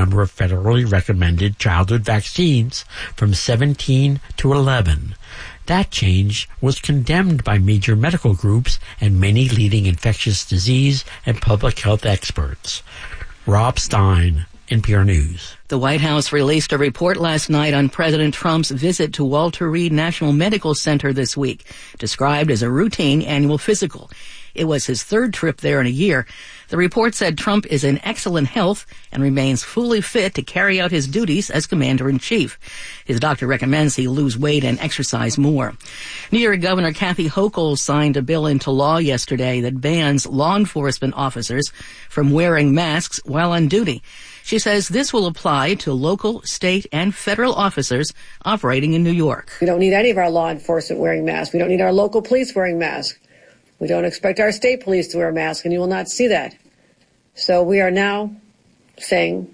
number of federally recommended childhood vaccines from 17 to 11. That change was condemned by major medical groups and many leading infectious disease and public health experts. Rob Stein, NPR News. The White House released a report last night on President Trump's visit to Walter Reed National Medical Center this week, described as a routine annual physical. It was his third trip there in a year. The report said Trump is in excellent health and remains fully fit to carry out his duties as commander-in-chief. His doctor recommends he lose weight and exercise more. New York Governor Kathy Hochul signed a bill into law yesterday that bans law enforcement officers from wearing masks while on duty. She says this will apply to local, state, and federal officers operating in New York. We don't need any of our law enforcement wearing masks. We don't need our local police wearing masks. We don't expect our state police to wear masks, and you will not see that. So we are now saying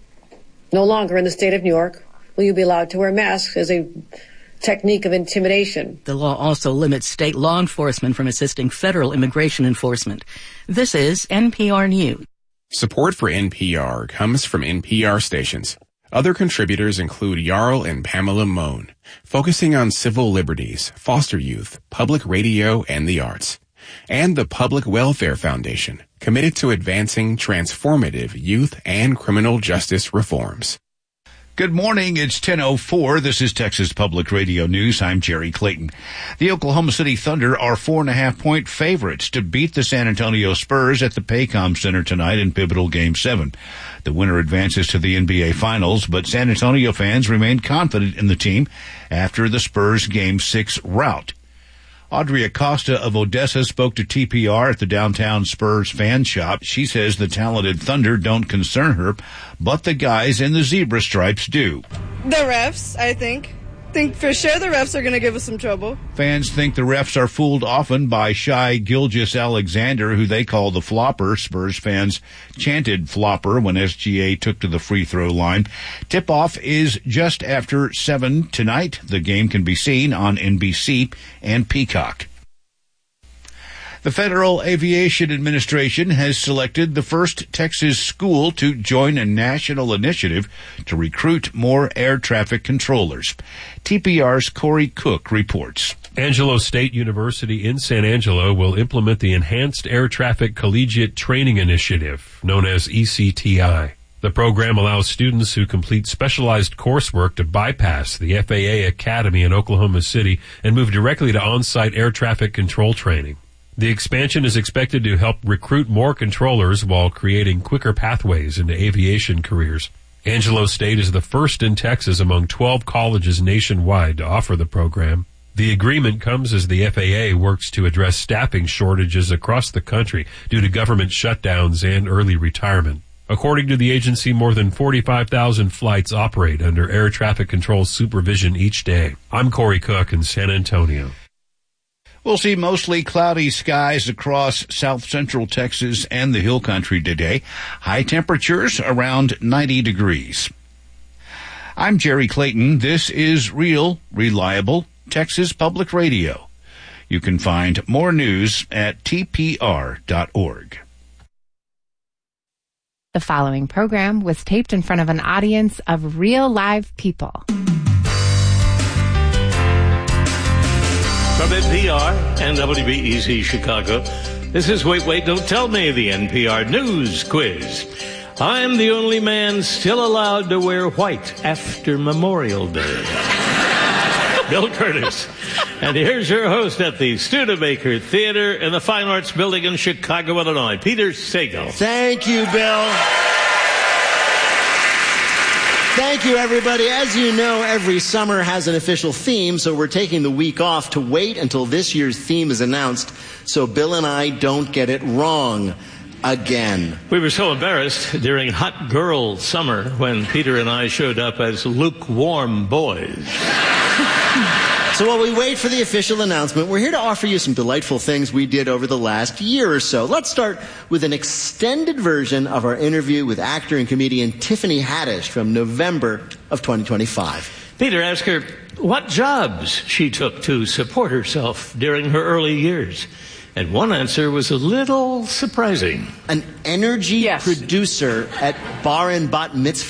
no longer in the state of New York will you be allowed to wear masks as a technique of intimidation. The law also limits state law enforcement from assisting federal immigration enforcement. This is NPR News. Support for NPR comes from NPR stations. Other contributors include Jarl and Pamela Mohn, focusing on civil liberties, foster youth, public radio, and the arts. And the Public Welfare Foundation, committed to advancing transformative youth and criminal justice reforms. Good morning. It's 10:04. This is Texas Public Radio News. I'm Jerry Clayton. The Oklahoma City Thunder are 4.5-point favorites to beat the San Antonio Spurs at the Paycom Center tonight in pivotal Game 7. The winner advances to the NBA Finals, but San Antonio fans remain confident in the team after the Spurs Game 6 rout. Audrey Acosta of Odessa spoke to TPR at the downtown Spurs fan shop. She says the talented Thunder don't concern her, but the guys in the zebra stripes do. The refs, I think for sure the refs are going to give us some trouble. Fans think the refs are fooled often by Shai Gilgeous-Alexander, who they call the flopper. Spurs fans chanted flopper when SGA took to the free throw line. Tip-off is just after 7 tonight. The game can be seen on NBC and Peacock. The Federal Aviation Administration has selected the first Texas school to join a national initiative to recruit more air traffic controllers. TPR's Corey Cook reports. Angelo State University in San Angelo will implement the Enhanced Air Traffic Collegiate Training Initiative, known as ECTI. The program allows students who complete specialized coursework to bypass the FAA Academy in Oklahoma City and move directly to on-site air traffic control training. The expansion is expected to help recruit more controllers while creating quicker pathways into aviation careers. Angelo State is the first in Texas among 12 colleges nationwide to offer the program. The agreement comes as the FAA works to address staffing shortages across the country due to government shutdowns and early retirement. According to the agency, more than 45,000 flights operate under air traffic control supervision each day. I'm Corey Cook in San Antonio. We'll see mostly cloudy skies across south-central Texas and the hill country today. High temperatures around 90 degrees. I'm Jerry Clayton. This is real, reliable Texas Public Radio. You can find more news at tpr.org. The following program was taped in front of an audience of real live people. From NPR and WBEZ Chicago, this is Wait, Don't Tell Me, the NPR News Quiz. I'm the only man still allowed to wear white after Memorial Day. Bill Curtis. And here's your host at the Studebaker Theater in the Fine Arts Building in Chicago, Illinois, Peter Sagal. Thank you, Bill. Thank you, everybody. As you know, every summer has an official theme, so we're taking the week off to wait until this year's theme is announced so Bill and I don't get it wrong again. We were so embarrassed during Hot Girl Summer when Peter and I showed up as lukewarm boys. So while we wait for the official announcement, we're here to offer you some delightful things we did over the last year or so. Let's start with an extended version of our interview with actor and comedian Tiffany Haddish from November of 2025. Peter asked her what jobs she took to support herself during her early years. And one answer was a little surprising. An energy producer at Bar and Bat Mitzvah.